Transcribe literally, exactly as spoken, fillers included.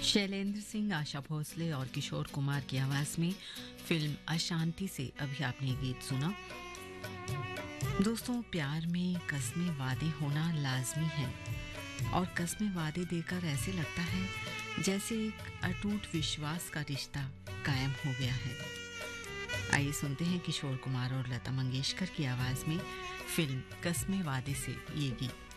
शैलेंद्र सिंह, आशा भोसले और किशोर कुमार की आवाज में फिल्म अशांति से अभी आपने ये गीत सुना। दोस्तों, प्यार में कस्में वादे होना लाजमी है और कस्में वादे देकर ऐसे लगता है जैसे एक अटूट विश्वास का रिश्ता कायम हो गया है। आइए सुनते हैं किशोर कुमार और लता मंगेशकर की आवाज में फिल्म कस्में वादे से ये गीत।